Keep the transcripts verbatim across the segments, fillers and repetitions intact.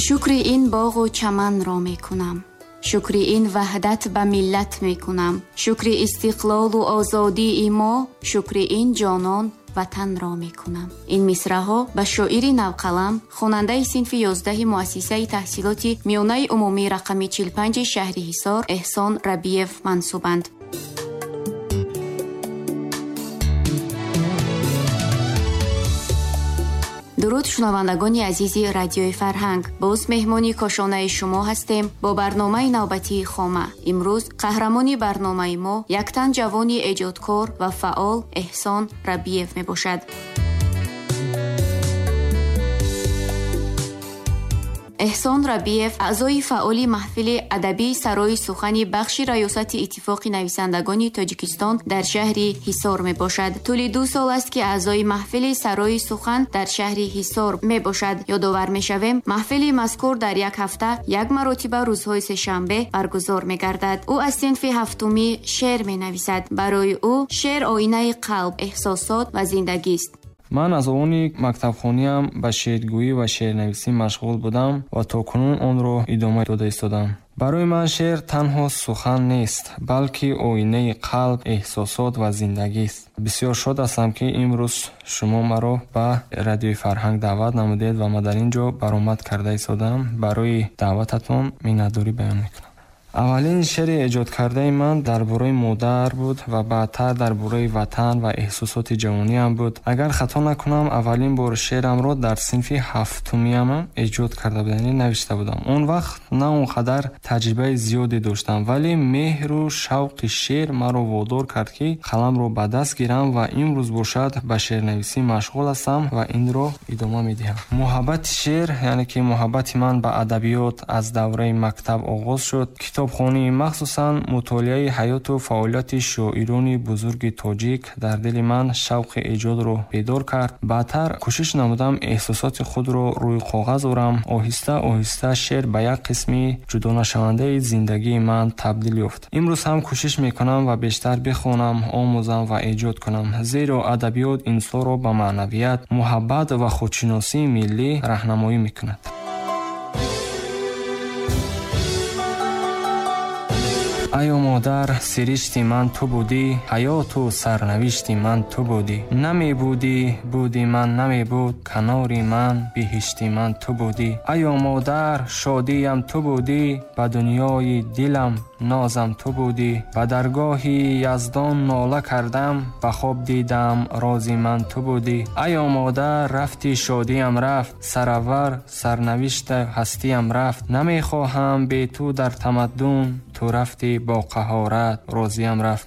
шукри ин боғу чаманро мекунам, шукри ин ваҳдат ба миллат мекунам, шукри истиқлолу озодии мо, шукри ин ҷонон ватанро мекунам. ин мисраҳо ба шоири навқалам, хонандаи синфи ёздаҳи муассисаи таҳсилоти миёнаи умумии рақами чил и панҷ шаҳри Ҳисор Эҳсон Рабиев мансубанд. дуруд шунавандагони азизи радиои Фарҳанг, боз меҳмони кошонаи шумо ҳастем бо барномаи навбатии Хома. имрӯз қаҳрамони барномаи мо як тан ҷавони эҷодкор ва фаъол Эҳсон Рабиев мебошад. эҳсон Рабиев аъзои фаъоли маҳфили адабии Сарои сухани бахши раёсати иттифоқи нависандагони Тоҷикистон дар шаҳри Ҳисор мебошад. тӯли ду сол аст ки аъзои маҳфили Сарои сухан дар шаҳри Ҳисор мебошад. ёдовар мешавем, маҳфили мазкур дар як ҳафта як маротиба рӯзҳои сешанбе баргузор мегардад. ӯ аз синфи ҳафтумӣ шеър менависад. барои ӯ шеър оинаи қалб, эҳсосот ва зиндагист. ман аз они мактабхониям ба шеъргӯӣ ва шеърнависӣ машғул будам ва то кунун онро идома дода истодам. барои ман шеър танҳо сухан нест, балки оинаи қалб, эҳсосот ва зиндагист. бисёр шод ҳастам ки имрӯз шумо маро ба радиои Фарҳанг даъват намудед ва ман дар ин ҷо баромад карда истодам. барои даъвататон миннатдорӣ баён мекунам. аввалин шеъри эҷод кардаи ман дар бораи модар буд ва баъдтар дар бораи ватан ва эҳсосоти ҷавониам буд. агар хато накунам, аввалин бор шеърамро дар синфи ҳафтумиам эҷод карда будам, яъне навишта будам. он вақт на он қадар таҷрибаи зиёде доштам, вале меҳру шавқи шеър маро водор кард ки қаламро ба даст гирам ва имрӯз бошад ба шеърнависӣ машғул ҳастам ва инро идома медиҳам. муҳаббати шеър, яъне ки муҳаббати ман ба адабиёт аз давраи мактаб оғоз шуд. китобхонӣ, махсусан мутолиаи ҳаёту фаъолияти шоирони бузурги тоҷик дар дили ман шавқи эҷодро бедор кард. баъдтар кӯшиш намудам эҳсосоти худро рӯи коғаз орам. оҳиста оҳиста шеър ба як қисми ҷудонашавандаи зиндагии ман табдил ёфт. имрӯз ҳам кӯшиш мекунам ва бештар бихонам, омӯзам ва эҷод кунам, зеро адабиёт инсонро ба маънавият, муҳаббат ва худшиносии миллӣ раҳнамоӣ мекунад. аё модар, сиришти ман ту будӣ, ҳаёту сарнавишти ман ту будӣ. намебудӣ, буди ман намебуд, канори ман, биҳишти ман ту будӣ. аё модар, шодиям ту будӣ, ба дунёи дилам нозам ту будӣ. ба даргоҳи яздон нола кардам, ба хоб дидам рози ман ту будӣ. аё модар, рафти шодиям рафт, саравар сарнавишта ҳастиям рафт. намехоҳам бе ту дар тамаддун, ту рафти бо қаҳорат розиям рафт.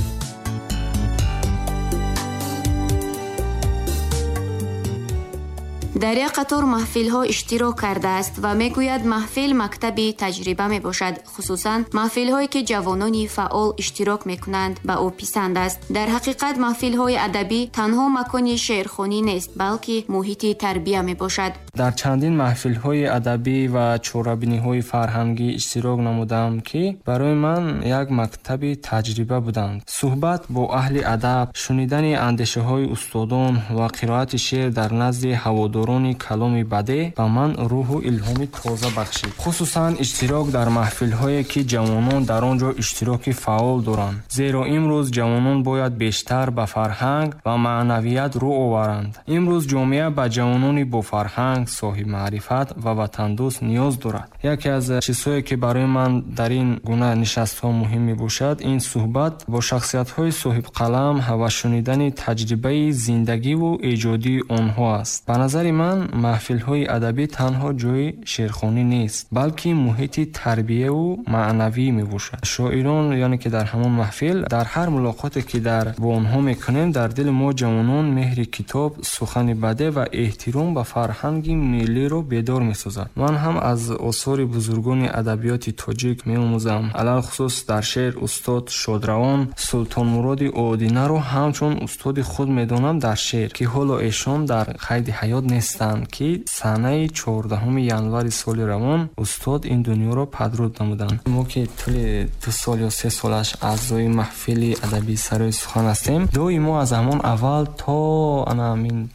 дар як қатор маҳфилҳо иштирок кардааст ва мегӯяд маҳфил мактаби таҷриба мебошад. хусусан маҳфилҳое ки ҷавонони фаъол иштирок мекунанд ба ӯ писанд аст. дар ҳақиқат маҳфилҳои адабӣ танҳо макони шеърхонӣ нест, балки муҳити тарбия мебошад. дар чандин маҳфилҳои адабӣ ва чорабиниҳои фарҳангӣ иштирок намудам, ки барои ман як мактаби таҷриба буданд. суҳбат бо аҳли адаб, шунидани андешаҳои устодон ва қироати шеър дар назди ҳаводорони каломи баде ба ман рӯҳу илҳоми тоза бахшид. хусусан иштирок дар маҳфилҳое ки ҷавонон дар он ҷо иштироки фаъол доранд. зеро имрӯз ҷавонон бояд бештар ба фарҳанг ва маънавият рӯ оваранд. имрӯз ҷомеа ба ҷавонони бо фарҳанг, соҳибмаърифат ва ватандӯст ниёз дорад. яке аз чизҳое ки барои ман дар ин гуна нишастҳо муҳим мебошад, ин суҳбат бо шахсиятҳои соҳибқалам ва шунидани таҷрибаи зиндагиву эҷодии онҳо аст. ба назари ман маҳфилҳои адабӣ танҳо ҷои шеърхонӣ нест, балки муҳити тарбияву маънавӣ мебошад. шоирон, яъне ки дар ҳамон маҳфил, дар ҳар мулоқоте ки дар бо онҳо мекунем, дар дили мо ҷавонон меҳри китоб, сухани баде ва эҳтиром ба фарҳанги миллиро бедор месозад. ман ҳам аз осори бузургони адабиёти тоҷик меомӯзам. алалхусус дар шеър устод Шодравон Султонмуроди Одинаро ҳамчун устоди худ медонам дар шеър, ки ҳоло эшон дар қайди ҳаёт нестанд, ки санаи чордаҳуми январи соли равон устод ин дунёро падруд намуданд. мо ки тӯли ду сол ё се солаш аъзои маҳфили адабии Сарои сухан ҳастем, доимо аз ҳамон аввал то ана мин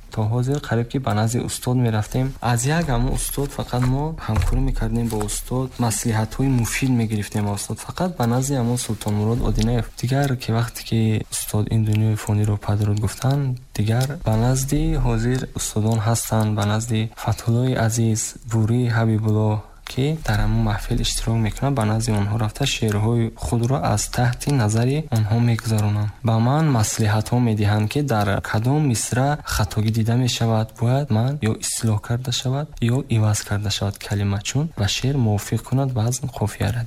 то ҳозир қариб ки ба назди устод мерафтем. аз як ҳамон устод фақат мо ҳамкорӣ мекардем бо устод, маслиҳатҳои муфид мегирифтем аз устод, фақат ба назди ҳамон Султонмурод Одинаев. дигар ки вақте ки устод ин дунёи фониро падрод гуфтанд, дигар ба назди ҳозир устодон ҳастанд, ба назди Фатҳуллои азиз, Бурӣ Ҳабибуллоҳ ки дар ҳамон маҳфил иштирок мекунам, ба назди онҳо рафта шеърҳои худро аз таҳти назари онҳо мегузаронам. ба ман маслиҳатҳо медиҳанд ки дар кадом мисра хатогӣ дида мешавад, бояд ман ё ислоҳ карда шавад ё иваз карда шавад калима, чун ба шеър мувофиқ кунад вазн қофияра.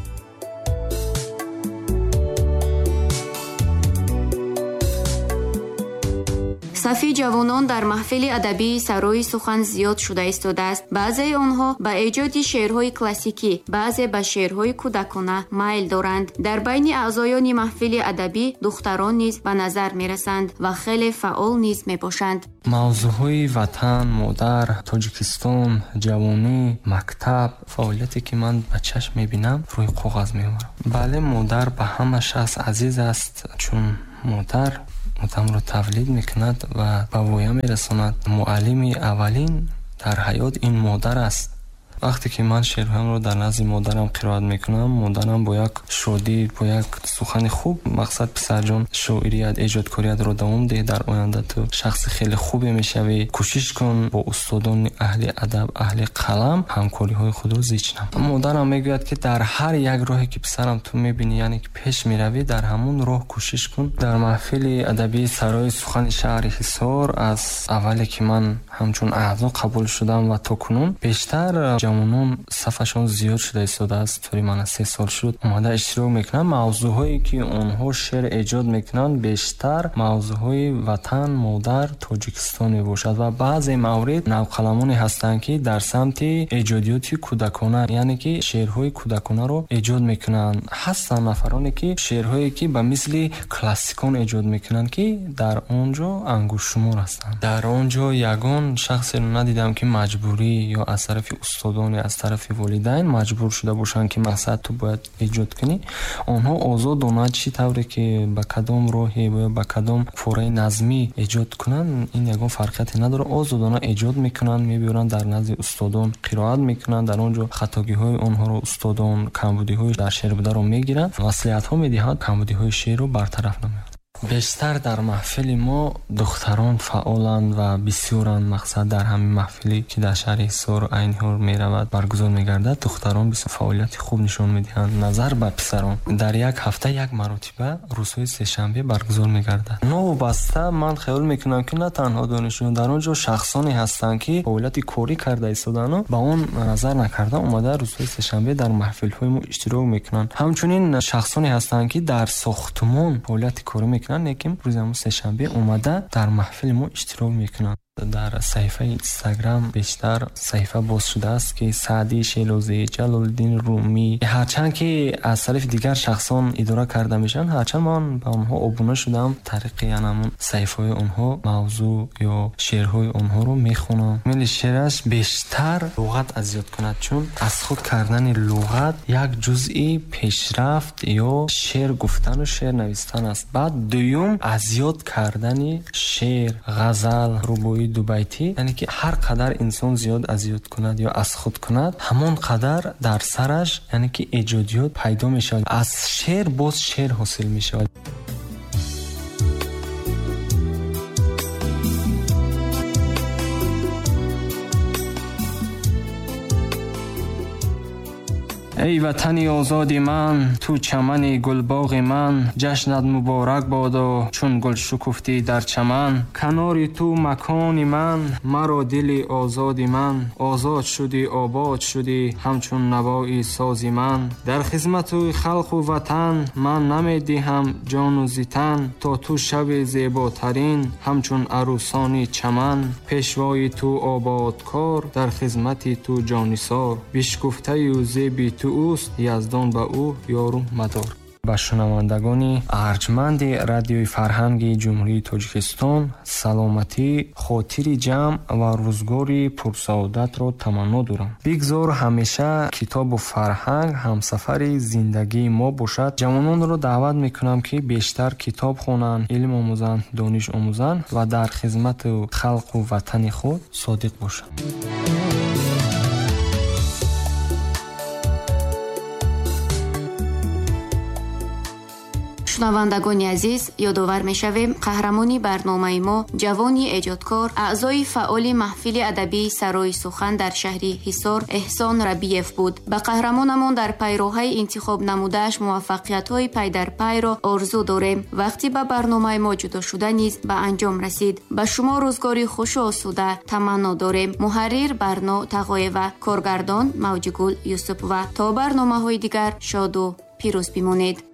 сафи ҷавонон дар маҳфили адабии Сарои Сухан зиёд шуда истодааст. баъзеи онҳо ба эҷоди шеърҳои классикӣ, баъзе ба шеърҳои кӯдакона майл доранд. дар байни аъзоёни маҳфили адабӣ духтарон низ ба назар мерасанд ва хеле фаъол низ мебошанд. мавзӯъҳои ватан, модар, Тоҷикистон, ҷавонӣ, мактаб, фаъолияте ки ман ба чашм мебинам, рӯи коғаз меоварам. бале, модар ба ҳама шахс азиз аст, чун модар одамро тавлид мекунад ва ба воя мерасонад. муаллими аввалин дар ҳаёт ин модар аст. вақте ки ман шеърҳоямро дар назди модарам қироат мекунам, модарам бо як шодӣ, бо як сухани хуб, мақсад писарҷон, шоирият, эҷодкориятро давом деҳ, дар оянда ту шахси хеле хубе мешавӣ, кӯшиш кун бо устодони аҳли адаб, аҳли қалам ҳамкориҳои худро зичнам. модарам мегӯяд ки дар ҳар як роҳе ки писарам ту мебинӣ, яъне ки пеш меравӣ, дар ҳамон роҳ кӯшиш кун. дар маҳфили адабии Сарои Сухани шаҳри Ҳисор аз аввале ки ман ҳамчун аъзо қабул шудам ва то кунун бештар ҷавонон сафашон зиёд шуда истодааст. тори ман се сол шуд омада иштирок мекунам. мавзӯъҳое ки онҳо шеър эҷод мекунанд бештар мавзӯъҳои ватан, модар, Тоҷикистон мебошад ва баъзе маврид навқаламоне ҳастанд ки дар самти эҷодиёти кӯдакона, яъне ки шеърҳои кӯдаконаро эҷод мекунанд. ҳастанд нафароне ки шеърҳое ки ба мисли классикон эҷод мекунанд ки дар он ҷо ангушумор ҳастанд. дар он ҷо ягон шахсеро надидам ки маҷбурӣ ё аз тарафи устодон аз тарафи волидайн маҷбур шуда бошанд ки мақсад ту бояд эҷод кунӣ. онҳо озодона чӣ тавре ки ба кадом роҳе ё ба кадом фораи назмӣ эҷод кунанд, ин ягон фарқияте надорад. озодона эҷод мекунанд, мебиёранд дар назди устодон қироат мекунанд. дар он ҷо хатогиҳои онҳоро устодон, камбудиҳои дар шеър бударо мегиранд, маслиҳатҳо медиҳанд, камбудиҳои шеърро бартараф намоянд. бештар дар маҳфили мо духтарон фаъоланд ва бисёранд. мақсад дар ҳамин маҳфиле ки дар шаҳри Ҳисор айниҳор меравад, баргузор мегардад, духтарон бисёр фаъолияти хуб нишон медиҳанд. назар ба писарон дар як ҳафта як маротиба рӯзҳои сешанбе баргузор мегардад. новобаста ман хаёл мекунам ки на танҳо донишҷӯён, дар он ҷо шахсоне ҳастанд ки фаъолияти корӣ карда истодану ба он назар накарда омада рӯзҳои сешанбе дар маҳфилҳои мо иштирок мекунанд. ҳамчунин шахсоне ҳастанд ки дар сохтмон фаъолияти корӣ мекунанд, лекин рӯзи ҳамон сешанбе омада дар маҳфили мо иштирок мекунанд. дар саҳифаи инстаграм бештар саҳифа боз шудааст ки Саъдӣ Шелозӣ, Ҷалолиддин Румӣ, ҳарчанд ки аз тарафи дигар шахсон идора карда мешаванд, ҳарчанд ман ба онҳо обуна шудам, тариқи янамун саҳифаҳои онҳо мавзӯъ ё шеърҳои онҳоро мехонам. мили шеъраш бештар луғат азиёд кунад, чун аз худ кардани луғат як ҷузъи пешрафт ё шеър гуфтану шеър навистан аст. баъд дуюм азиёд кардани шеър, ғазал, рубоӣ дубайтӣ, яъне ки ҳар қадар инсон зиёд азиёд кунад ё аз худ кунад, ҳамон қадар дар сараш яъне ки эҷодиёт пайдо мешавад. аз шеър боз шеър ҳосил мешавад. ای وطنی آزاد من، تو چمن گلباغ من، جشنت مبارک بادا چون گل شکفتی در چمن. کنار تو مکان من، مرا دل آزاد من، آزاد شدی آباد شدی همچون نوای ساز من. در خدمت و خلق و وطن من نمیدهم جان و زیتن، تا تو شب زیباترین همچون عروسانی چمن. پیشوای تو آبادکار، در خدمت تو جانیسار، بیشکفته و زیبی تو اوست، یزدان به او یارو مدار. ба шунавандагони арҷманди радиои фарҳанги ҷумҳурии Тоҷикистон саломатӣ, хотири ҷамъ ва рӯзгори пурсаодатро таманно дорам. Бигзор ҳамеша китобу фарҳанг ҳамсафари зиндагии мо бошад. ҷавононро даъват мекунам, ки бештар китоб хонанд, илм омӯзанд, дониш омӯзанд ва дар хизмати халқу ватани худ содиқ бошанд. шунавандагони азиз, ёдовар мешавем қаҳрамони барномаи мо ҷавони эҷодкор, аъзои фаъоли маҳфили адабии Сарои Сухан дар шаҳри Ҳисор Эҳсон Рабиев буд. Ба қаҳрамонамон дар пайроҳаи интихоб намудааш муваффақиятҳои пайдарпайро орзу дорем. вақти ба барномаи мо ҷудо шуда низ ба анҷом расид. ба шумо рӯзгори хушу осуда таманно дорем. муҳаррир Барно Тағоева, коргардон Мавҷигул Юсупова. то барномаҳои дигар шоду пирӯз бимонед.